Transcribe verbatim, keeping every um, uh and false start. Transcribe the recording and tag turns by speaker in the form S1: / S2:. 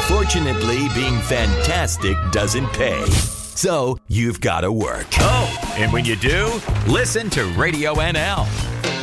S1: Unfortunately, being fantastic doesn't pay. So you've got to work. Oh, and when you do, listen to Radio N L.